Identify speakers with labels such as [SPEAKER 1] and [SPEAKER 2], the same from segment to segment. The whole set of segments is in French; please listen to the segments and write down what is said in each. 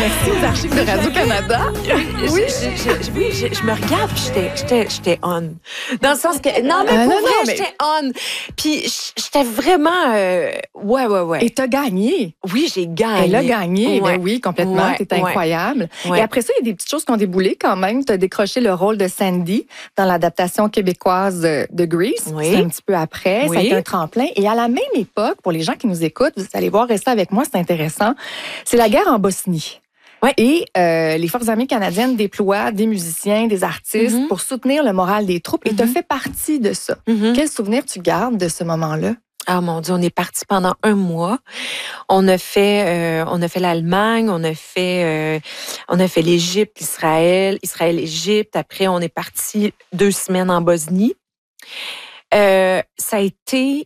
[SPEAKER 1] Merci aux archives de Radio-Canada.
[SPEAKER 2] Oui, je me regarde puis j'étais on. Dans le sens que... Non, mais pour vrai, j'étais on. Puis j'étais vraiment... Ouais.
[SPEAKER 1] Et t'as gagné.
[SPEAKER 2] Oui, j'ai gagné.
[SPEAKER 1] Elle a gagné,
[SPEAKER 2] ouais.
[SPEAKER 1] ben oui, complètement.
[SPEAKER 2] Ouais,
[SPEAKER 1] T'es incroyable.
[SPEAKER 2] Ouais.
[SPEAKER 1] Et après ça, il y a des petites choses qui ont déboulé quand même. T'as décroché le rôle de Sandy dans l'adaptation québécoise de Grease.
[SPEAKER 2] Oui.
[SPEAKER 1] C'est un petit peu après.
[SPEAKER 2] Oui.
[SPEAKER 1] Ça a été un tremplin. Et à la même époque, pour les gens qui nous écoutent, vous allez voir, restez avec moi, c'est intéressant. C'est la guerre en Bosnie.
[SPEAKER 2] Ouais.
[SPEAKER 1] Et les Forces armées canadiennes déploient des musiciens, des artistes pour soutenir le moral des troupes. Et tu as fait partie de ça. Quel souvenir tu gardes de ce moment-là?
[SPEAKER 2] Ah mon Dieu, on est parti pendant 1 mois. On a fait l'Allemagne, on a fait l'Égypte, Israël, Égypte. Après, on est parti 2 semaines en Bosnie. Ça a été,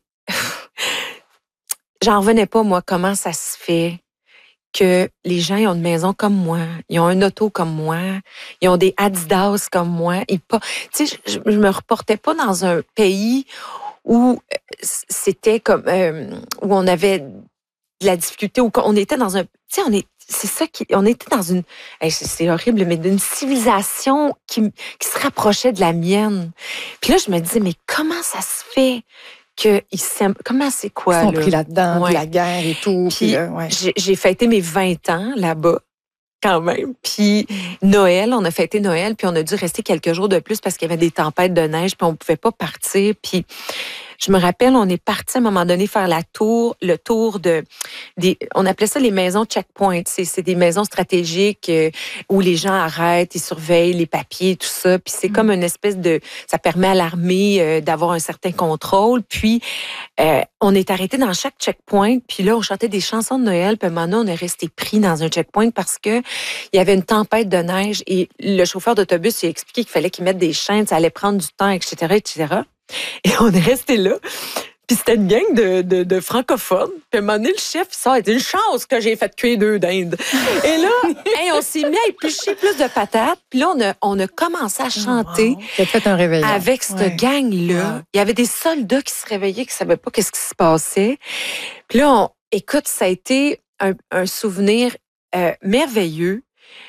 [SPEAKER 2] j'en revenais pas moi comment ça se fait que les gens ils ont une maison comme moi, ils ont un auto comme moi, ils ont des Adidas comme moi. Tu sais, je me reportais pas dans un pays où c'était comme où on avait de la difficulté, où on était dans un, tu sais, on était dans une, c'est horrible, mais d'une civilisation qui se rapprochait de la mienne. Puis là, je me disais, mais comment ça se fait qu'ils s'aiment? Comment c'est quoi,
[SPEAKER 1] Ils sont
[SPEAKER 2] là?
[SPEAKER 1] pris là-dedans,
[SPEAKER 2] Ouais.
[SPEAKER 1] de la guerre et tout.
[SPEAKER 2] Puis j'ai fêté mes 20 ans là-bas, quand même. Puis Noël, on a fêté Noël, puis on a dû rester quelques jours de plus parce qu'il y avait des tempêtes de neige, puis on pouvait pas partir. Puis je me rappelle, on est parti à un moment donné faire le tour on appelait ça les maisons checkpoint. C'est des maisons stratégiques où les gens arrêtent, ils surveillent les papiers, tout ça. Puis c'est comme une espèce ça permet à l'armée d'avoir un certain contrôle. Puis on est arrêté dans chaque checkpoint. Puis là, on chantait des chansons de Noël. Puis maintenant, on est resté pris dans un checkpoint parce que il y avait une tempête de neige et le chauffeur d'autobus il a expliqué qu'il fallait qu'ils mettent des chaînes, ça allait prendre du temps, etc., etc. Et on est resté là. Puis c'était une gang de francophones. Puis à un moment donné, le chef, il sort, il dit « Une chance que j'ai fait cuire 2 dindes. » Et là, on s'est mis à éplucher plus de patates. Puis là, on a commencé à chanter.
[SPEAKER 1] Wow. Fait un réveillon.
[SPEAKER 2] Avec cette gang-là. Wow. Il y avait des soldats qui se réveillaient, qui ne savaient pas qu'est-ce qui se passait. Puis là, écoute, ça a été un souvenir merveilleux.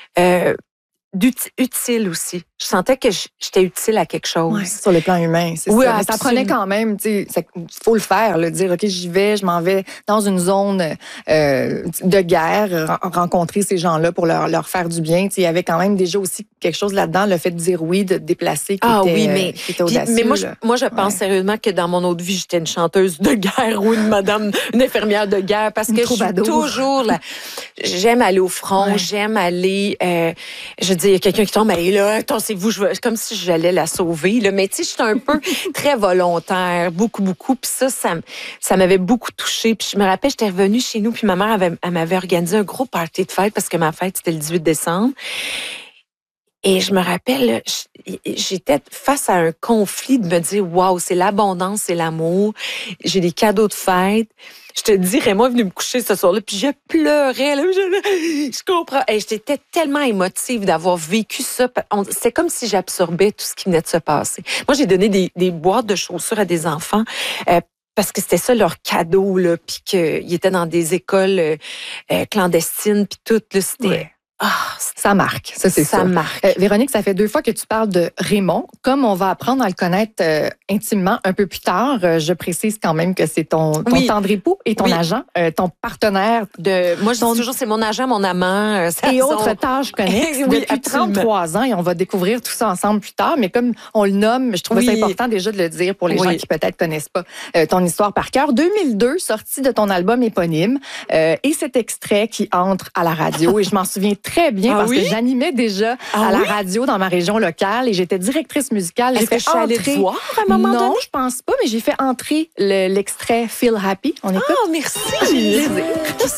[SPEAKER 2] Utile aussi. Je sentais que j'étais utile à quelque chose.
[SPEAKER 1] Ouais, sur le plan humain, c'est
[SPEAKER 2] oui,
[SPEAKER 1] ça. Mais ça prenait quand même, tu sais, il faut le faire, là, dire, OK, j'y vais, je m'en vais dans une zone de guerre, rencontrer ces gens-là pour leur faire du bien. Tu sais, il y avait quand même déjà aussi quelque chose là-dedans, le fait de dire oui, de te déplacer, qui était audacieux.
[SPEAKER 2] Mais moi, je pense sérieusement que dans mon autre vie, j'étais une chanteuse de guerre ou une infirmière de guerre, parce que je suis toujours là. J'aime aller au front, j'aime aller... je dis, il y a quelqu'un qui tombe, mais là, attendez-vous, comme si j'allais la sauver. Là. Mais tu sais, j'étais un peu très volontaire, beaucoup. Puis ça m'avait beaucoup touchée. Puis je me rappelle, j'étais revenue chez nous, puis ma mère elle m'avait organisé un gros party de fête, parce que ma fête, c'était le 18 décembre. Et je me rappelle, j'étais face à un conflit de me dire, waouh, c'est l'abondance, c'est l'amour. J'ai des cadeaux de fête. Je te dis, Raymond est venu me coucher ce soir-là, puis je pleurais. Là, je comprends. Et j'étais tellement émotive d'avoir vécu ça. C'est comme si j'absorbais tout ce qui venait de se passer. Moi, j'ai donné des boîtes de chaussures à des enfants. Parce que c'était ça leur cadeau, là, puis qu'ils étaient dans des écoles clandestines, puis tout, là, c'était...
[SPEAKER 1] Ouais. Ça marque, ça c'est ça.
[SPEAKER 2] Ça marque.
[SPEAKER 1] Véronique, ça fait 2 fois que tu parles de Raymond. Comme on va apprendre à le connaître intimement un peu plus tard, je précise quand même que c'est ton tendre époux et ton agent, ton partenaire.
[SPEAKER 2] Moi, je dis toujours, c'est mon agent, mon amant.
[SPEAKER 1] Et autres tâches connexes depuis 33 ans. Et on va découvrir tout ça ensemble plus tard. Mais comme on le nomme, je trouve ça important déjà de le dire pour les gens qui peut-être connaissent pas ton histoire par cœur. 2002, sortie de ton album éponyme. Et cet extrait qui entre à la radio. Et je m'en souviens très bien parce que j'animais déjà à la radio dans ma région locale et j'étais directrice musicale.
[SPEAKER 2] Est-ce que je suis allée te voir à un moment donné?
[SPEAKER 1] Non, je pense pas, mais j'ai fait entrer l'extrait Feel Happy. On écoute?
[SPEAKER 2] Ah, merci!